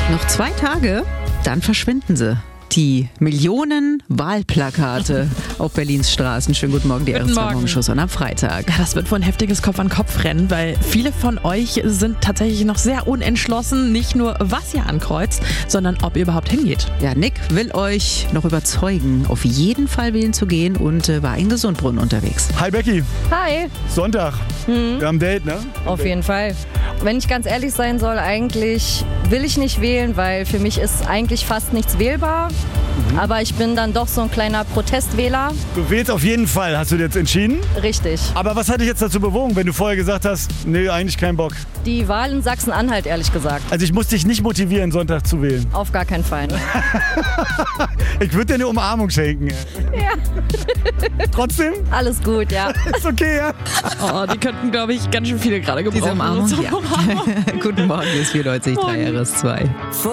Noch 2 Tage, dann verschwinden sie. Die Millionen Wahlplakate auf Berlins Straßen. Schönen guten Morgen, die RS2-Morgenshow am Freitag. Ja, das wird wohl ein heftiges Kopf-an-Kopf-Rennen, weil viele von euch sind tatsächlich noch sehr unentschlossen, nicht nur was ihr ankreuzt, sondern ob ihr überhaupt hingeht. Ja, Nick will euch noch überzeugen, auf jeden Fall wählen zu gehen und war in Gesundbrunnen unterwegs. Hi Becky, Hi, Sonntag. Wir haben ein Date, ne? auf jeden Fall. Wenn ich ganz ehrlich sein soll, eigentlich will ich nicht wählen, weil für mich ist eigentlich fast nichts wählbar. Aber ich bin dann doch so ein kleiner Protestwähler. Du wählst auf jeden Fall, hast du dir jetzt entschieden? Richtig. Aber was hat dich jetzt dazu bewogen, wenn du vorher gesagt hast, nee, eigentlich keinen Bock? Die Wahl in Sachsen-Anhalt, ehrlich gesagt. Also ich muss dich nicht motivieren, Sonntag zu wählen. Auf gar keinen Fall. Ich würde dir eine Umarmung schenken. Ja. Trotzdem? Alles gut, ja. Ist okay, ja? Oh, die könnten, glaube ich, ganz schön viele gerade gebrauchen. Diese Umarmung, So. ja. Guten Morgen, hier ist 94.3 RS2.